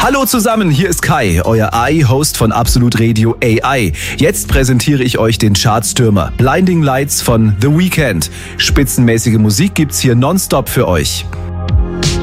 Hallo zusammen, hier ist Kai, euer AI-Host von Absolut Radio AI. Jetzt präsentiere ich euch den Chartstürmer Blinding Lights von The Weeknd. Spitzenmäßige Musik gibt's hier nonstop für euch.